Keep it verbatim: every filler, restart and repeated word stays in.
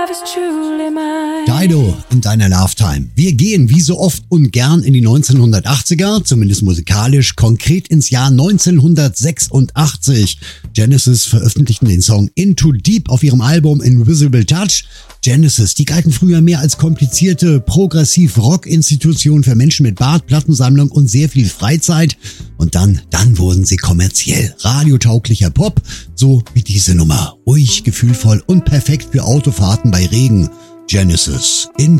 Dido in deiner Love-Time. Wir gehen wie so oft und gern in die neunzehnhundertachtziger, zumindest musikalisch, konkret ins Jahr neunzehnhundertsechsundachtzig. Genesis veröffentlichten den Song Into Deep auf ihrem Album Invisible Touch. Genesis, die galten früher mehr als komplizierte Progressiv-Rock-Institution für Menschen mit Bart, Plattensammlung und sehr viel Freizeit. Und dann, dann wurden sie kommerziell. Radiotauglicher Pop, so wie diese Nummer. Ruhig, gefühlvoll und perfekt für Autofahrten bei Regen. Genesis in